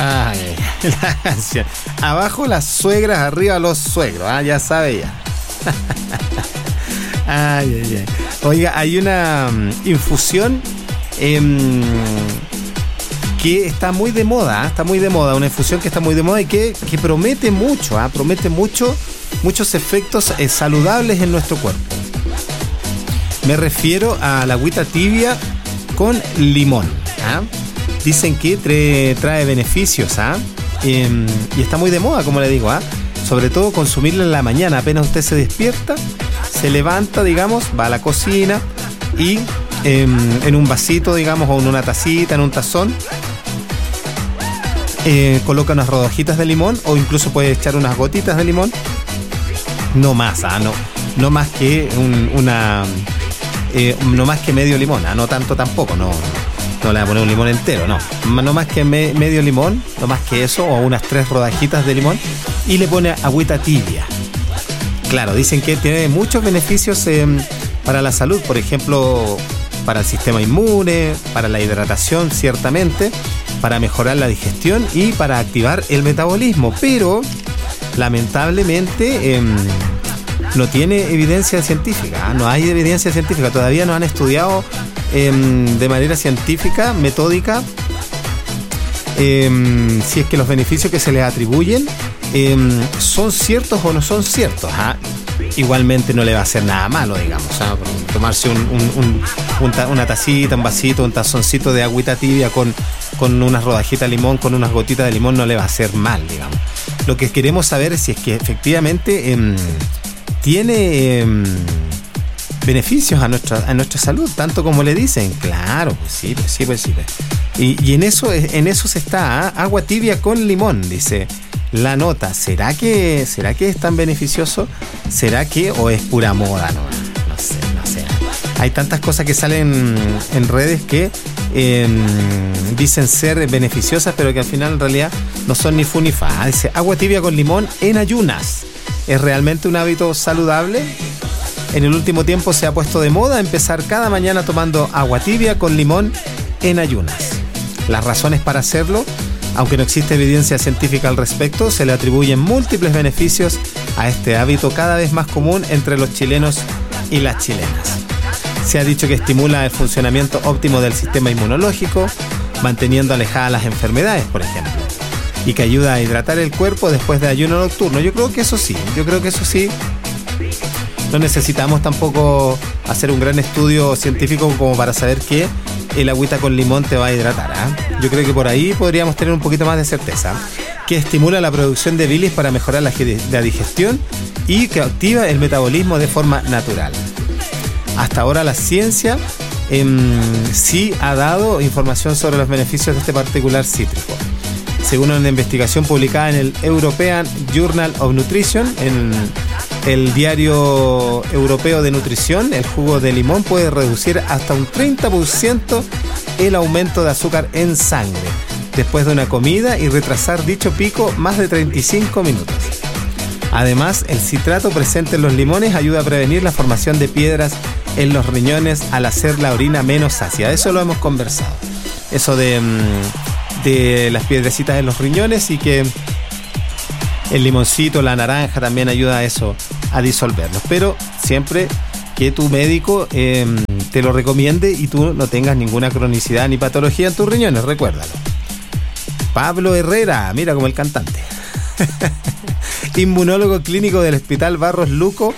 Ay, la canción. Abajo las suegras, arriba los suegros. Ya sabe ya. Ay. Oiga, hay una infusión que está muy de moda, una infusión que está muy de moda y que promete mucho, muchos efectos saludables en nuestro cuerpo. Me refiero a la agüita tibia con limón. Dicen que trae beneficios, y está muy de moda, como le digo, sobre todo consumirla en la mañana. Apenas usted se despierta, se levanta, digamos, va a la cocina y en un vasito, digamos, o en una tacita, en un tazón, coloca unas rodajitas de limón, o incluso puede echar unas gotitas de limón. No más, no más que no más que medio limón, no tanto tampoco, no le voy a poner un limón entero, no más que medio limón, no más que eso, o unas 3 rodajitas de limón, y le pone agüita tibia. Claro, dicen que tiene muchos beneficios para la salud, por ejemplo, para el sistema inmune, para la hidratación, ciertamente, para mejorar la digestión y para activar el metabolismo, pero lamentablemente no tiene evidencia científica, no hay evidencia científica, todavía no han estudiado de manera científica, metódica, si es que los beneficios que se les atribuyen son ciertos o no son ciertos. Igualmente no le va a hacer nada malo, digamos, tomarse una tacita, un vasito, un tazoncito de agüita tibia con unas rodajitas de limón, con unas gotitas de limón, no le va a hacer mal, digamos. Lo que queremos saber es si es que efectivamente tiene beneficios a nuestra salud, tanto como le dicen. Claro, pues sí. Y en eso se está, agua tibia con limón, dice la nota. ¿Será que es tan beneficioso? ¿Será que o es pura moda? No sé. Hay tantas cosas que salen en redes que dicen ser beneficiosas, pero que al final en realidad no son ni fu ni fa. Dice agua tibia con limón en ayunas. ¿Es realmente un hábito saludable? En el último tiempo se ha puesto de moda empezar cada mañana tomando agua tibia con limón en ayunas. Las razones para hacerlo, aunque no existe evidencia científica al respecto, se le atribuyen múltiples beneficios a este hábito cada vez más común entre los chilenos y las chilenas. Se ha dicho que estimula el funcionamiento óptimo del sistema inmunológico, manteniendo alejadas las enfermedades, por ejemplo, y que ayuda a hidratar el cuerpo después de ayuno nocturno. Yo creo que eso sí. No necesitamos tampoco hacer un gran estudio científico como para saber que el agüita con limón te va a hidratar. Yo creo que por ahí podríamos tener un poquito más de certeza. Que estimula la producción de bilis para mejorar la digestión y que activa el metabolismo de forma natural. Hasta ahora la ciencia sí ha dado información sobre los beneficios de este particular cítrico. Según una investigación publicada en el European Journal of Nutrition, en el diario europeo de nutrición, el jugo de limón puede reducir hasta un 30% el aumento de azúcar en sangre después de una comida y retrasar dicho pico más de 35 minutos. Además, el citrato presente en los limones ayuda a prevenir la formación de piedras en los riñones al hacer la orina menos ácida. Eso lo hemos conversado. Eso de las piedrecitas en los riñones, y que el limoncito, la naranja también ayuda a eso, a disolverlos. Pero siempre que tu médico te lo recomiende y tú no tengas ninguna cronicidad ni patología en tus riñones, recuérdalo. Pablo Herrera, mira como el cantante. Inmunólogo clínico del Hospital Barros Luco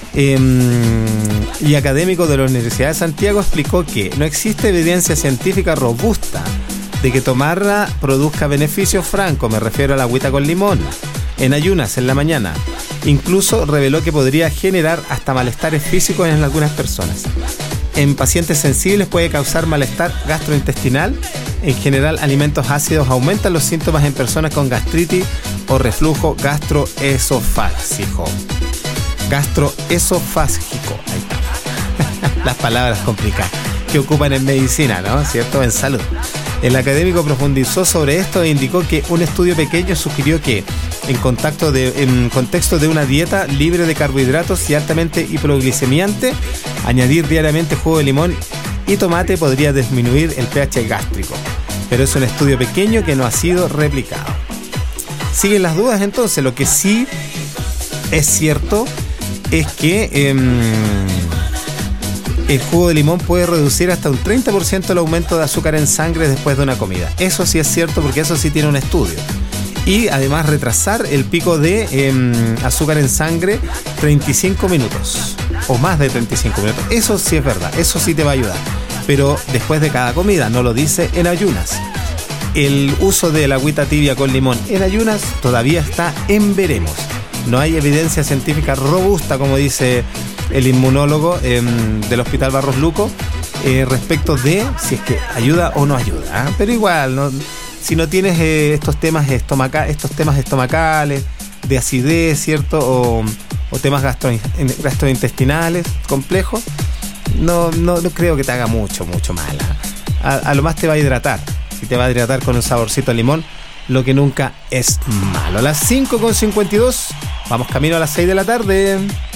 y académico de la Universidad de Santiago, explicó que no existe evidencia científica robusta de que tomarla produzca beneficios francos, me refiero a la agüita con limón, en ayunas en la mañana. Incluso reveló que podría generar hasta malestares físicos en algunas personas. En pacientes sensibles puede causar malestar gastrointestinal. En general, alimentos ácidos aumentan los síntomas en personas con gastritis o reflujo gastroesofágico. Gastroesofágico, ahí está. Las palabras complicadas que ocupan en medicina, ¿no? ¿Cierto? En salud. El académico profundizó sobre esto e indicó que un estudio pequeño sugirió que en contexto de una dieta libre de carbohidratos y altamente hipoglicemiante, añadir diariamente jugo de limón y tomate podría disminuir el pH gástrico. pero es un estudio pequeño que no ha sido replicado. Siguen las dudas entonces. Lo que sí es cierto es que el jugo de limón puede reducir hasta un 30% el aumento de azúcar en sangre después de una comida. Eso sí es cierto, porque eso sí tiene un estudio. Y además retrasar el pico de azúcar en sangre 35 minutos o más de 35 minutos. Eso sí es verdad, eso sí te va a ayudar. Pero después de cada comida, no lo dice en ayunas. El uso de la agüita tibia con limón en ayunas todavía está en veremos. No hay evidencia científica robusta, como dice el inmunólogo del Hospital Barros Luco, respecto de si es que ayuda o no ayuda, ¿eh? Pero igual, ¿no? Si no tienes estos temas estomacales, de acidez, ¿cierto? O temas gastrointestinales complejos, no creo que te haga mucho mal. A lo más te va a hidratar. Si te va a hidratar con un saborcito a limón, lo que nunca es malo. A las 5:52, vamos camino a las 6 de la tarde.